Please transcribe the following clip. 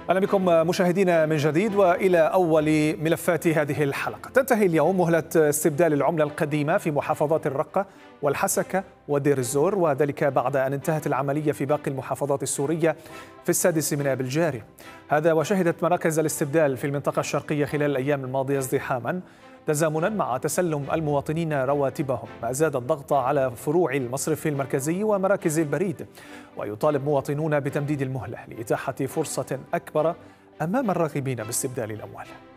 أهلا بكم مشاهدينا من جديد وإلى أول ملفات هذه الحلقة. تنتهي اليوم مهلة استبدال العملة القديمة في محافظات الرقة والحسكة ودير الزور، وذلك بعد أن انتهت العملية في باقي المحافظات السورية في السادس من آب الجاري. هذا وشهدت مراكز الاستبدال في المنطقة الشرقية خلال الأيام الماضية ازدحاما تزامنا مع تسلم المواطنين رواتبهم، ما زاد الضغط على فروع المصرف المركزي ومراكز البريد. ويطالب مواطنون بتمديد المهلة لإتاحة فرصة أكبر أمام الراغبين باستبدال الأموال.